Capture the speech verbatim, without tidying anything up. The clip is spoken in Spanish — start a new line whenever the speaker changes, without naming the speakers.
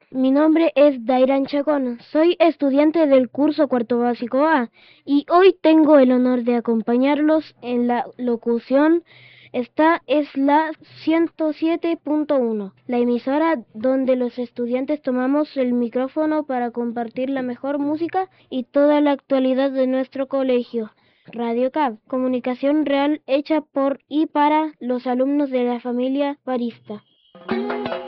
Mi nombre es Dairan Chacón, soy estudiante del curso cuarto básico A y hoy tengo el honor de acompañarlos en la locución. Esta es la ciento siete punto uno, la emisora donde los estudiantes tomamos el micrófono para compartir la mejor música y toda la actualidad de nuestro colegio. Radio C A B, comunicación real hecha por y para los alumnos de la familia Barista.